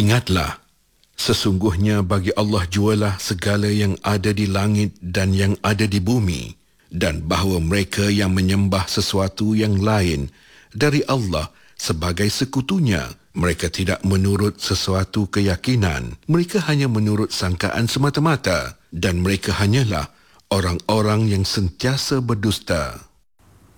Ingatlah, sesungguhnya bagi Allah jualah segala yang ada di langit dan yang ada di bumi, dan bahawa mereka yang menyembah sesuatu yang lain dari Allah sebagai sekutunya, mereka tidak menurut sesuatu keyakinan, mereka hanya menurut sangkaan semata-mata, dan mereka hanyalah orang-orang yang sentiasa berdusta.